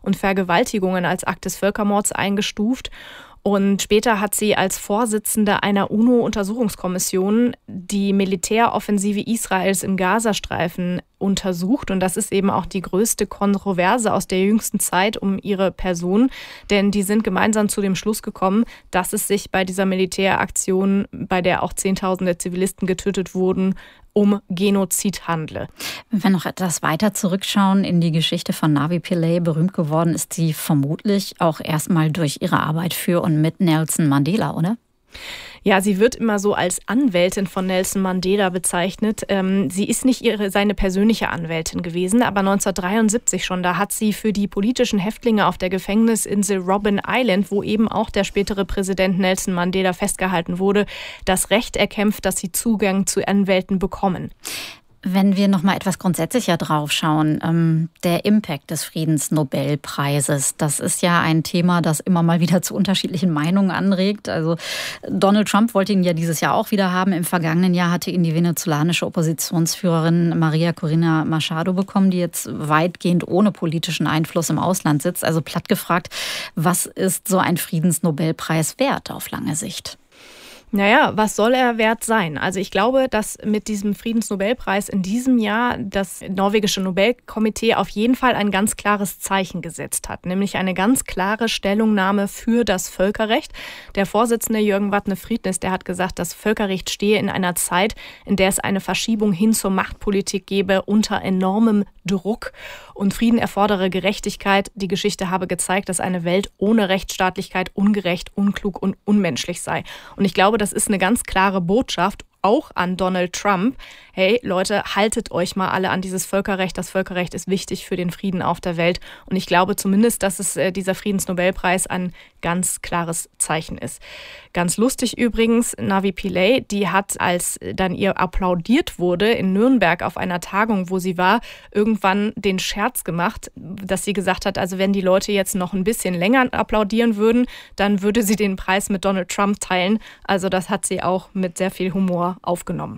und Vergewaltigungen als Akt des Völkermords eingestuft. Und später hat sie als Vorsitzende einer UNO-Untersuchungskommission die Militäroffensive Israels im Gazastreifen untersucht. Und das ist eben auch die größte Kontroverse aus der jüngsten Zeit um ihre Person. Denn die sind gemeinsam zu dem Schluss gekommen, dass es sich bei dieser Militäraktion, bei der auch Zehntausende Zivilisten getötet wurden, um Genozid handle. Wenn wir noch etwas weiter zurückschauen in die Geschichte von Navi Pillay, berühmt geworden ist sie vermutlich auch erstmal durch ihre Arbeit für und mit Nelson Mandela, oder? Ja, sie wird immer so als Anwältin von Nelson Mandela bezeichnet. Sie ist nicht seine persönliche Anwältin gewesen, aber 1973 schon. Da hat sie für die politischen Häftlinge auf der Gefängnisinsel Robben Island, wo eben auch der spätere Präsident Nelson Mandela festgehalten wurde, das Recht erkämpft, dass sie Zugang zu Anwälten bekommen. Wenn wir noch mal etwas grundsätzlicher drauf schauen, der Impact des Friedensnobelpreises, das ist ja ein Thema, das immer mal wieder zu unterschiedlichen Meinungen anregt. Also Donald Trump wollte ihn ja dieses Jahr auch wieder haben. Im vergangenen Jahr hatte ihn die venezolanische Oppositionsführerin Maria Corina Machado bekommen, die jetzt weitgehend ohne politischen Einfluss im Ausland sitzt. Also platt gefragt, was ist so ein Friedensnobelpreis wert auf lange Sicht? Naja, was soll er wert sein? Also ich glaube, dass mit diesem Friedensnobelpreis in diesem Jahr das norwegische Nobelkomitee auf jeden Fall ein ganz klares Zeichen gesetzt hat, nämlich eine ganz klare Stellungnahme für das Völkerrecht. Der Vorsitzende Jürgen Wattne-Friednes, der hat gesagt, das Völkerrecht stehe in einer Zeit, in der es eine Verschiebung hin zur Machtpolitik gebe unter enormem Druck und Frieden erfordere Gerechtigkeit. Die Geschichte habe gezeigt, dass eine Welt ohne Rechtsstaatlichkeit ungerecht, unklug und unmenschlich sei. Und ich glaube, das ist eine ganz klare Botschaft, auch an Donald Trump. Hey Leute, haltet euch mal alle an dieses Völkerrecht. Das Völkerrecht ist wichtig für den Frieden auf der Welt. Und ich glaube zumindest, dass es dieser Friedensnobelpreis ein ganz klares Zeichen ist. Ganz lustig übrigens, Navi Pillay, die hat, als dann ihr applaudiert wurde in Nürnberg auf einer Tagung, wo sie war, irgendwann den Scherz gemacht, dass sie gesagt hat, also wenn die Leute jetzt noch ein bisschen länger applaudieren würden, dann würde sie den Preis mit Donald Trump teilen. Also das hat sie auch mit sehr viel Humor aufgenommen.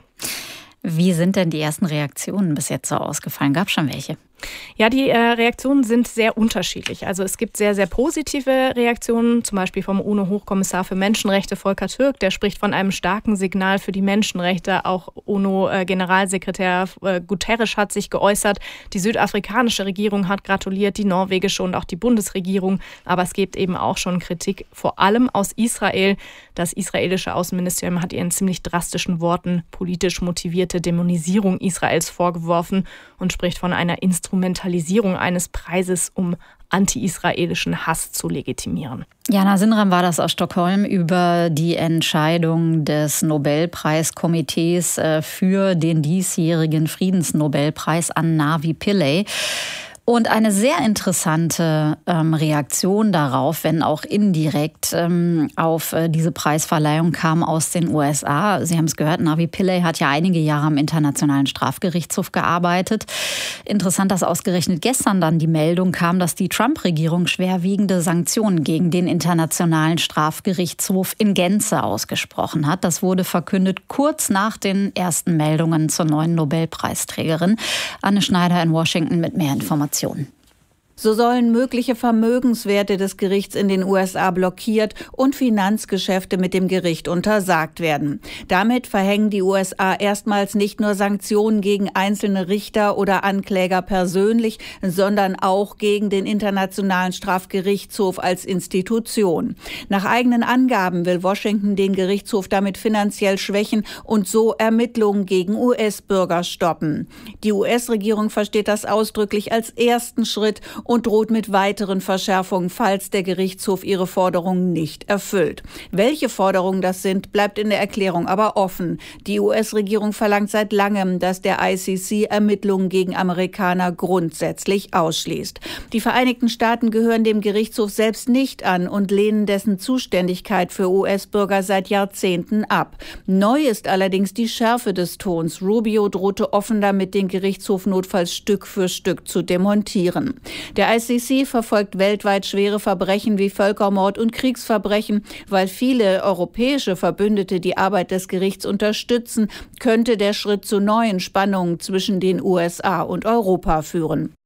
Wie sind denn die ersten Reaktionen bis jetzt so ausgefallen? Gab es schon welche? Ja, die Reaktionen sind sehr unterschiedlich. Also es gibt sehr, sehr positive Reaktionen, zum Beispiel vom UNO-Hochkommissar für Menschenrechte Volker Türk. Der spricht von einem starken Signal für die Menschenrechte. Auch UNO-Generalsekretär Guterres hat sich geäußert. Die südafrikanische Regierung hat gratuliert, die norwegische und auch die Bundesregierung. Aber es gibt eben auch schon Kritik, vor allem aus Israel. Das israelische Außenministerium hat ihr in ziemlich drastischen Worten politisch motivierte Dämonisierung Israels vorgeworfen und spricht von einer Instrumentalisierung eines Preises, um anti-israelischen Hass zu legitimieren. Jana Sinram war das aus Stockholm über die Entscheidung des Nobelpreiskomitees für den diesjährigen Friedensnobelpreis an Navi Pillay. Und eine sehr interessante Reaktion darauf, wenn auch indirekt, auf diese Preisverleihung kam aus den USA. Sie haben es gehört, Navi Pillay hat ja einige Jahre am Internationalen Strafgerichtshof gearbeitet. Interessant, dass ausgerechnet gestern dann die Meldung kam, dass die Trump-Regierung schwerwiegende Sanktionen gegen den Internationalen Strafgerichtshof in Gänze ausgesprochen hat. Das wurde verkündet kurz nach den ersten Meldungen zur neuen Nobelpreisträgerin. Anne Schneider in Washington mit mehr Informationen. So sollen mögliche Vermögenswerte des Gerichts in den USA blockiert und Finanzgeschäfte mit dem Gericht untersagt werden. Damit verhängen die USA erstmals nicht nur Sanktionen gegen einzelne Richter oder Ankläger persönlich, sondern auch gegen den Internationalen Strafgerichtshof als Institution. Nach eigenen Angaben will Washington den Gerichtshof damit finanziell schwächen und so Ermittlungen gegen US-Bürger stoppen. Die US-Regierung versteht das ausdrücklich als ersten Schritt und droht mit weiteren Verschärfungen, falls der Gerichtshof ihre Forderungen nicht erfüllt. Welche Forderungen das sind, bleibt in der Erklärung aber offen. Die US-Regierung verlangt seit langem, dass der ICC Ermittlungen gegen Amerikaner grundsätzlich ausschließt. Die Vereinigten Staaten gehören dem Gerichtshof selbst nicht an und lehnen dessen Zuständigkeit für US-Bürger seit Jahrzehnten ab. Neu ist allerdings die Schärfe des Tons. Rubio drohte offen damit, den Gerichtshof notfalls Stück für Stück zu demontieren. Der ICC verfolgt weltweit schwere Verbrechen wie Völkermord und Kriegsverbrechen. Weil viele europäische Verbündete die Arbeit des Gerichts unterstützen, könnte der Schritt zu neuen Spannungen zwischen den USA und Europa führen.